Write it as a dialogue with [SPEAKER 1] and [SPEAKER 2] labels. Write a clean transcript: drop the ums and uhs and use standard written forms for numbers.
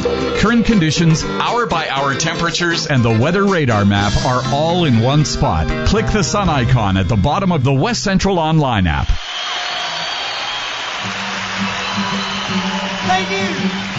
[SPEAKER 1] Current conditions, hour-by-hour temperatures, and the weather radar map are all in one spot. Click the sun icon at the bottom of the West Central Online app.
[SPEAKER 2] Thank you.